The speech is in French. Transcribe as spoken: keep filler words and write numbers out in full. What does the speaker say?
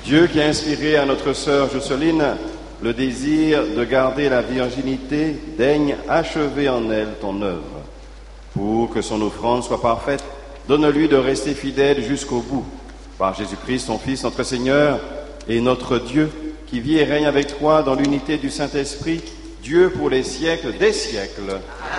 Dieu qui a inspiré à notre sœur Jocelyne le désir de garder la virginité, daigne achever en elle ton œuvre. Pour que son offrande soit parfaite, donne-lui de rester fidèle jusqu'au bout. Par Jésus-Christ, ton Fils, notre Seigneur et notre Dieu, qui vit et règne avec toi dans l'unité du Saint-Esprit, Dieu pour les siècles des siècles.